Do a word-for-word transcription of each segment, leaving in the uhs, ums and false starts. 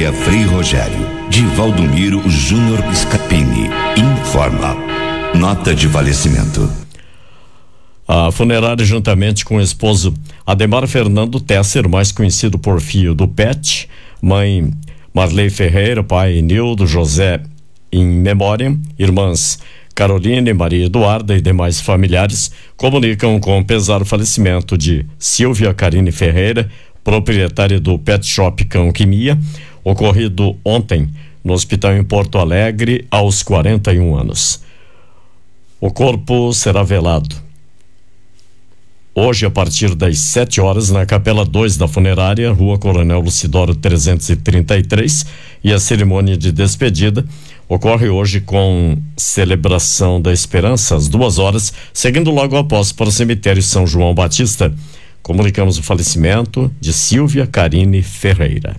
Funerária Frei Rogério, de Valdomiro Júnior Scapini, informa. Nota de falecimento. A funerária, juntamente com o esposo Ademar Fernando Tesser, mais conhecido por Fio do Pet, mãe Marley Ferreira, pai Nildo José em memória, irmãs Carolina, Maria Eduarda e demais familiares, comunicam com pesar o falecimento de Silvia Carine Ferreira, proprietária do Pet Shop Cão Quimia, ocorrido ontem no hospital em Porto Alegre, aos quarenta e um anos. O corpo será velado hoje a partir das sete horas na Capela dois da funerária, Rua Coronel Lucidoro trezentos e trinta e três, e a cerimônia de despedida ocorre hoje com celebração da esperança às duas horas, seguindo logo após para o cemitério São João Batista. Comunicamos o falecimento de Silvia Carine Ferreira.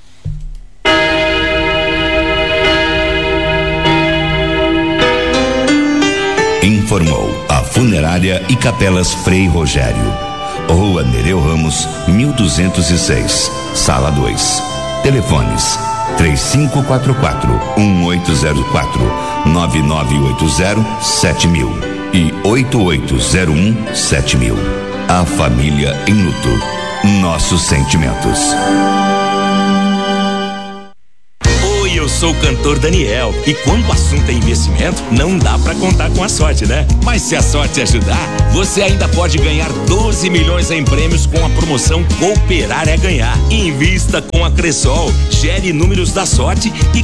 Informou a Funerária e Capelas Frei Rogério. Rua Nereu Ramos, mil duzentos e seis, Sala dois. Telefones três cinco quatro quatro, um oito zero quatro, nove nove oito zero, sete mil e oito oito zero um, sete mil. A família em luto. Nossos sentimentos. Eu sou o cantor Daniel e quando o assunto é investimento, não dá pra contar com a sorte, né? Mas se a sorte ajudar, você ainda pode ganhar doze milhões em prêmios com a promoção Cooperar é Ganhar. Invista com a Cressol, gere números da sorte e